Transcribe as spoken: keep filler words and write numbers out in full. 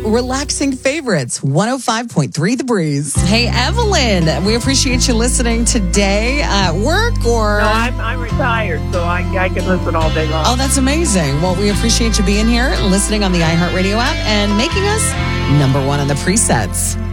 relaxing favorites. one oh five point three The Breeze. Hey, Evelyn, we appreciate you listening today at work or... No, I'm, I'm retired, so I, I can listen all day long. Oh, that's amazing. Well, we appreciate you being here, listening on the iHeartRadio app, and making us number one on the presets.